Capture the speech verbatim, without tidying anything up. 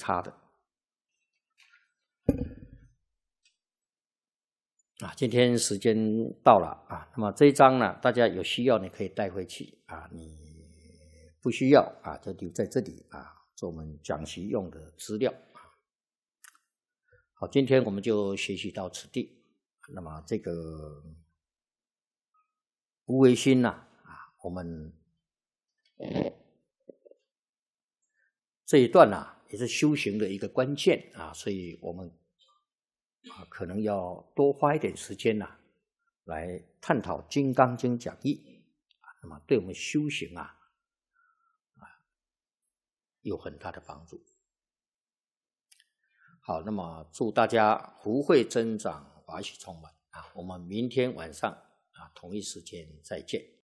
他的。啊，今天时间到了啊，那么这一章呢，大家有需要你可以带回去啊，你不需要啊就留在这里啊，做我们讲习用的资料。好，今天我们就学习到此地。那么这个无为心呐、啊，啊，我们这一段啊也是修行的一个关键啊，所以我们啊可能要多花一点时间呐、啊，来探讨《金刚经》讲义啊，那么对我们修行啊啊有很大的帮助。好，那么祝大家福慧增长，法喜充满啊！我们明天晚上啊同一时间再见。